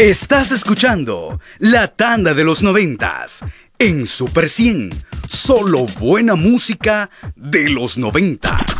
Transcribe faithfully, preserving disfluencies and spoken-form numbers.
Estás escuchando La Tanda de los Noventas en Super cien. Solo buena música de los noventa.